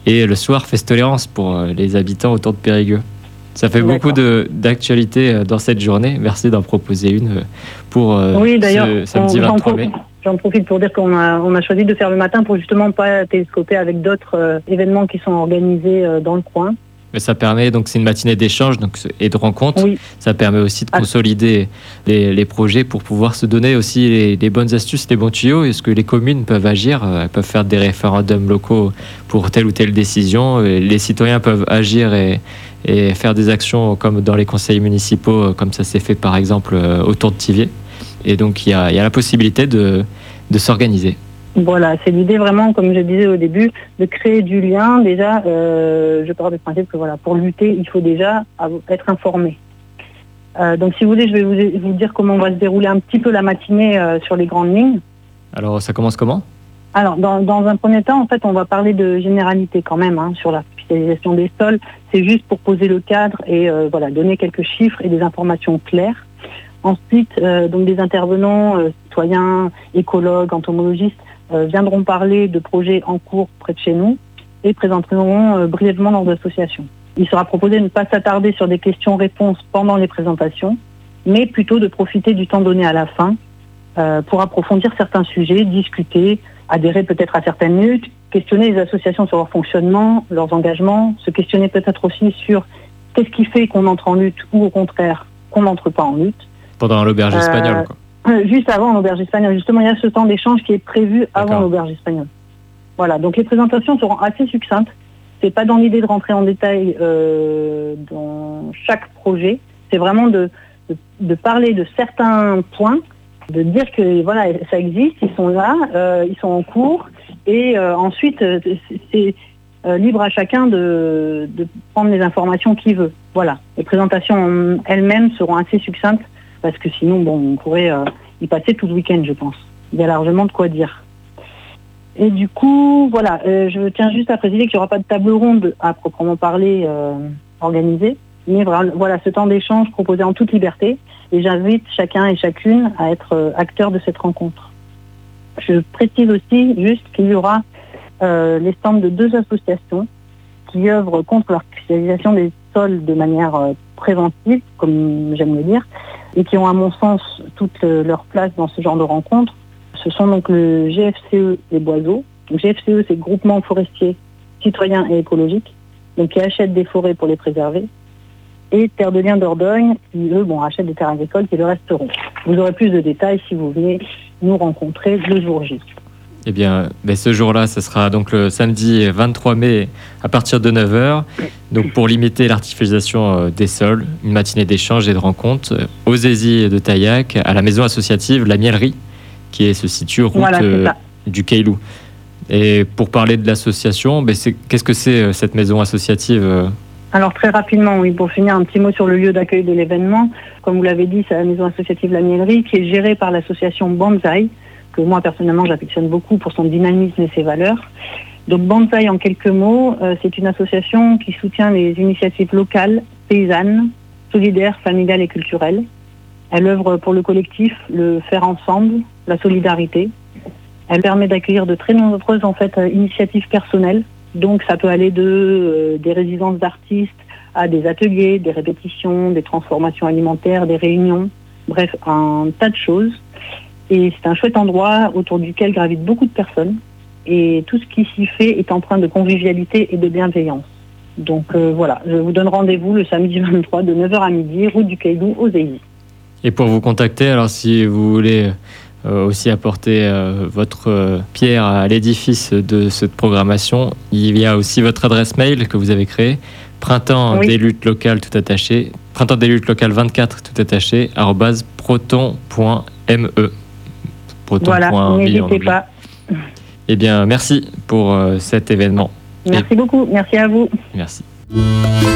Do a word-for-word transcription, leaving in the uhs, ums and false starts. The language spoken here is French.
et le soir, fête tolérance pour les habitants autour de Périgueux. Ça fait beaucoup de, d'actualités dans cette journée. Merci d'en proposer une pour oui, ce samedi on, vingt-trois mai. J'en profite pour dire qu'on a, on a choisi de faire le matin pour justement pas télescoper avec d'autres euh, événements qui sont organisés euh, dans le coin. Mais ça permet, donc c'est une matinée d'échange donc, et de rencontres. Oui. Ça permet aussi de consolider les, les projets pour pouvoir se donner aussi les, les bonnes astuces, les bons tuyaux. Est-ce que les communes peuvent agir? Elles peuvent faire des référendums locaux pour telle ou telle décision. Les citoyens peuvent agir et, et faire des actions comme dans les conseils municipaux, comme ça s'est fait par exemple autour de Thiviers. Et donc il y a, il y a la possibilité de, de s'organiser. Voilà, c'est l'idée vraiment, comme je disais au début, de créer du lien. Déjà, euh, je pars du principe que voilà, pour lutter, il faut déjà être informé. Euh, donc si vous voulez, je vais vous, vous dire comment va se dérouler un petit peu la matinée euh, sur les grandes lignes. Alors ça commence comment? Alors dans, dans un premier temps, en fait, on va parler de généralité quand même hein, sur la spécialisation des sols. C'est juste pour poser le cadre et euh, voilà, donner quelques chiffres et des informations claires. Ensuite, euh, donc des intervenants, euh, citoyens, écologues, entomologistes, Euh, viendront parler de projets en cours près de chez nous et présenteront euh, brièvement leurs associations. Il sera proposé de ne pas s'attarder sur des questions-réponses pendant les présentations, mais plutôt de profiter du temps donné à la fin euh, pour approfondir certains sujets, discuter, adhérer peut-être à certaines luttes, questionner les associations sur leur fonctionnement, leurs engagements, se questionner peut-être aussi sur qu'est-ce qui fait qu'on entre en lutte ou au contraire qu'on n'entre pas en lutte. Pendant l'auberge euh, espagnole, quoi. Juste avant l'auberge espagnole. Justement, il y a ce temps d'échange qui est prévu avant D'accord. l'auberge espagnole. Voilà, donc les présentations seront assez succinctes. C'est pas dans l'idée de rentrer en détail euh, dans chaque projet. C'est vraiment de, de, de parler de certains points, de dire que voilà, ça existe, ils sont là, euh, ils sont en cours, et euh, ensuite c'est, c'est euh, libre à chacun de, de prendre les informations qu'il veut. Voilà, les présentations elles-mêmes seront assez succinctes. Parce que sinon, bon, on pourrait euh, y passer tout le week-end, je pense. Il y a largement de quoi dire. Et du coup, voilà, euh, je tiens juste à préciser qu'il n'y aura pas de table ronde à proprement parler euh, organisée, mais voilà, ce temps d'échange proposé en toute liberté. Et j'invite chacun et chacune à être euh, acteur de cette rencontre. Je précise aussi juste qu'il y aura euh, les stands de deux associations qui œuvrent contre l'artificialisation des sols de manière euh, préventive, comme j'aime le dire, et qui ont à mon sens toute leur place dans ce genre de rencontres. Ce sont donc le G F C E et Boiseau. Donc G F C E, c'est Groupement Forestier Citoyen et Écologique, donc qui achètent des forêts pour les préserver, et Terre de Liens d'Ordogne, qui eux bon, achètent des terres agricoles qui le resteront. Vous aurez plus de détails si vous venez nous rencontrer le jour J. Eh bien, ben ce jour-là, ce sera donc le samedi vingt-trois mai à partir de neuf heures. Donc, pour limiter l'artificialisation des sols, une matinée d'échange et de rencontres aux Zézis de Taillac, à la maison associative La Miellerie, qui est, se situe route voilà, euh, du Cailou. Et pour parler de l'association, ben c'est, qu'est-ce que c'est cette maison associative? Alors très rapidement, oui, pour finir, un petit mot sur le lieu d'accueil de l'événement. Comme vous l'avez dit, c'est la maison associative La Miellerie qui est gérée par l'association Banzai, que moi personnellement j'affectionne beaucoup pour son dynamisme et ses valeurs. Donc Banzai, en quelques mots, euh, c'est une association qui soutient les initiatives locales, paysannes, solidaires, familiales et culturelles. Elle œuvre pour le collectif, le faire ensemble, la solidarité. Elle permet d'accueillir de très nombreuses en fait initiatives personnelles. Donc ça peut aller de euh, des résidences d'artistes à des ateliers, des répétitions, des transformations alimentaires, des réunions, bref, un tas de choses. Et c'est un chouette endroit autour duquel gravitent beaucoup de personnes. Et tout ce qui s'y fait est empreint de convivialité et de bienveillance. Donc euh, voilà, je vous donne rendez-vous le samedi vingt-trois de neuf heures à midi, route du Cailou, aux Zézis. Et pour vous contacter, alors si vous voulez euh, aussi apporter euh, votre euh, pierre à l'édifice de cette programmation, il y a aussi votre adresse mail que vous avez créée, printemps oui. des luttes locales tout attaché, printemps des luttes locales vingt-quatre tout attaché, arobase proton point me. Proton. Voilà, n'hésitez pas. Eh bien, merci pour euh, cet événement. Merci Et... beaucoup, merci à vous. Merci.